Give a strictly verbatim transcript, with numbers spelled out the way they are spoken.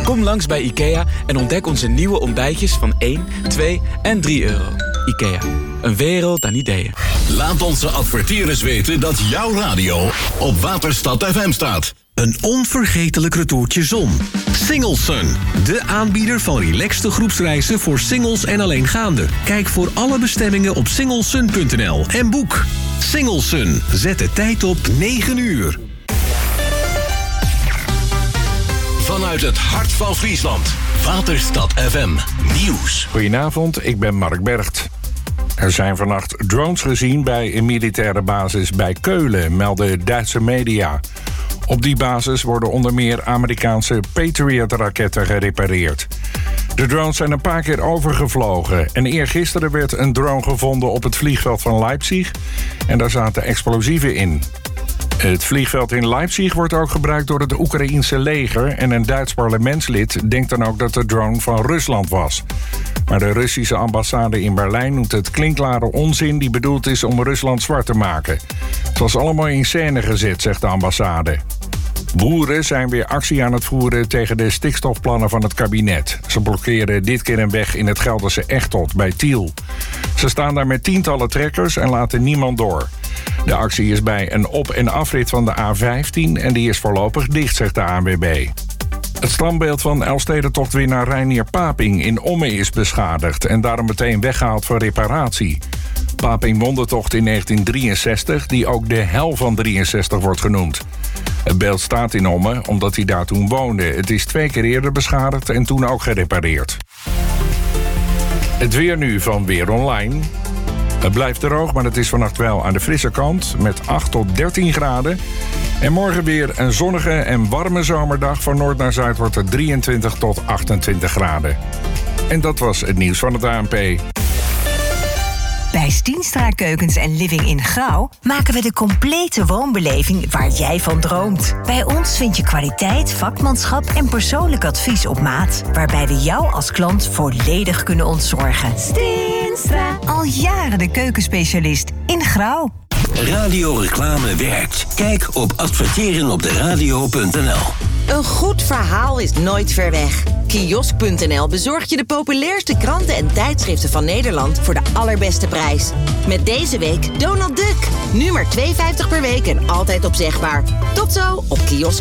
Kom langs bij IKEA en ontdek onze nieuwe ontbijtjes van één, twee en drie euro. IKEA, een wereld aan ideeën. Laat onze adverteerders weten dat jouw radio op Waterstad F M staat. Een onvergetelijk retourtje zon. Single Sun, de aanbieder van relaxte groepsreizen voor singles en alleengaanden. Kijk voor alle bestemmingen op singlesun punt n l en boek. Single Sun, zet de tijd op negen uur. Vanuit het hart van Friesland, Waterstad F M Nieuws. Goedenavond, ik ben Mark Bergt. Er zijn vannacht drones gezien bij een militaire basis bij Keulen, melden Duitse media. Op die basis worden onder meer Amerikaanse Patriot-raketten gerepareerd. De drones zijn een paar keer overgevlogen en eergisteren werd een drone gevonden op het vliegveld van Leipzig en daar zaten explosieven in. Het vliegveld in Leipzig wordt ook gebruikt door het Oekraïense leger en een Duits parlementslid denkt dan ook dat de drone van Rusland was. Maar de Russische ambassade in Berlijn noemt het klinkklare onzin die bedoeld is om Rusland zwart te maken. Het was allemaal in scène gezet, zegt de ambassade. Boeren zijn weer actie aan het voeren tegen de stikstofplannen van het kabinet. Ze blokkeren dit keer een weg in het Gelderse Echteld bij Tiel. Ze staan daar met tientallen trekkers en laten niemand door. De actie is bij een op- en afrit van de A vijftien en die is voorlopig dicht, zegt de A N W B. Het standbeeld van Elfstedentochtwinnaar Reinier Paping in Ommen is beschadigd en daarom meteen weggehaald voor reparatie. Paping won de tocht in negentien drieënzestig, die ook de hel van drieënzestig wordt genoemd. Het beeld staat in Ommen omdat hij daar toen woonde. Het is twee keer eerder beschadigd en toen ook gerepareerd. Het weer nu van Weer Online. Het blijft droog, maar het is vannacht wel aan de frisse kant met acht tot dertien graden. En morgen weer een zonnige en warme zomerdag. Van noord naar zuid wordt het drieëntwintig tot achtentwintig graden. En dat was het nieuws van het A N P. Bij Stienstra Keukens en Living in Grauw maken we de complete woonbeleving waar jij van droomt. Bij ons vind je kwaliteit, vakmanschap en persoonlijk advies op maat, waarbij we jou als klant volledig kunnen ontzorgen. Stienstra, al jaren de keukenspecialist in Grauw. Radioreclame werkt. Kijk op adverteren op de radio punt n l. Een goed verhaal is nooit ver weg. Kiosk punt n l bezorgt je de populairste kranten en tijdschriften van Nederland voor de allerbeste prijs. Met deze week Donald Duck. Nu maar twee vijftig per week en altijd opzegbaar. Tot zo op kiosk.